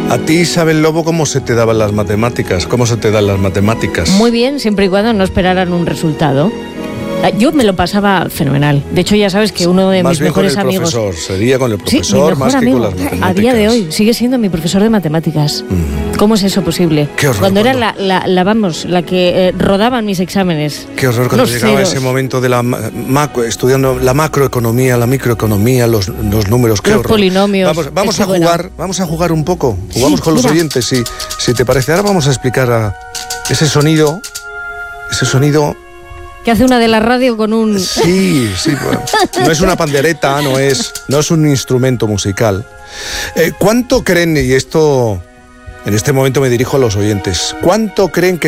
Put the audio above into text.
A ti, Isabel Lobo, ¿cómo se te daban las matemáticas? ¿Cómo se te dan las matemáticas? Muy bien, siempre y cuando no esperaran un resultado. Yo me lo pasaba fenomenal. De hecho, ya sabes que uno de mis mejores amigos... Más bien con el profesor, sería con el profesor más que con las matemáticas. A día de hoy sigue siendo mi profesor de matemáticas. ¿Cómo es eso posible? Qué horror. Cuando era la que rodaban mis exámenes. Qué horror cuando llegaba ese momento de estudiando la macroeconomía, la microeconomía, los números. Qué los horror. Polinomios. Vamos a jugar un poco. Jugamos con los oyentes, si te parece. Ahora vamos a explicar ese sonido. Que hace una de la radio con un... Sí, bueno, no es una pandereta, no es un instrumento musical. ¿Cuánto creen, y esto en este momento me dirijo a los oyentes, cuánto creen que